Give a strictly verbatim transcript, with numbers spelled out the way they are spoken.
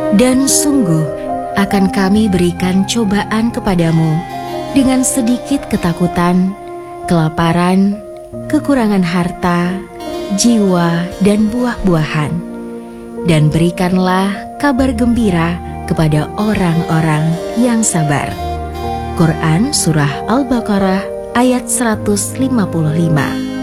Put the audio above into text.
Dan sungguh akan kami berikan cobaan kepadamu dengan sedikit ketakutan, kelaparan, kekurangan harta, jiwa, dan buah-buahan. Dan berikanlah kabar gembira kepada orang-orang yang sabar. Quran Surah Al-Baqarah ayat seratus lima puluh lima.